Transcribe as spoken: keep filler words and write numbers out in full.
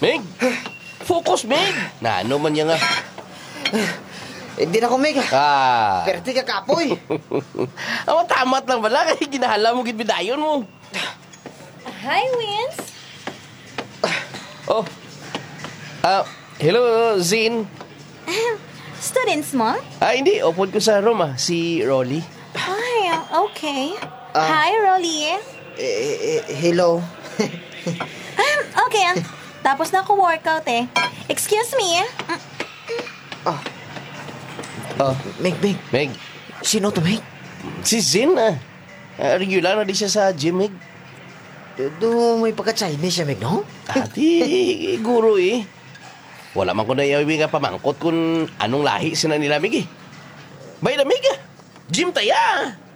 Meg! Focus, Meg! Na ano man yan nga. Hindi na ko, Meg. Ah. Perti ka kapoy. Ang tamat lang pala kaya ginahala mo gitbidayon mo. Hi, Wins. Oh. Ah, hello, Zin. Students mo? Ah, hindi. Upod ko sa room ah. Si Rolly. Ay, okay. Ah. Hi, Rolly. eh, eh, hello. Okay, ah. Tapos na ako workout eh. Excuse me. Ah, Oh, Meg, Meg. Meg. Sino to, Meg? Si Zin ah. Ah, regular na di siya sa gym, Meg. Do may pagka-Chinese siya, Meg, no? Ati, guro eh. Wala man ko na iawin nga pamangkot kung anong lahi sila nila, Meg eh. Bay na, Meg ah. Gym taya.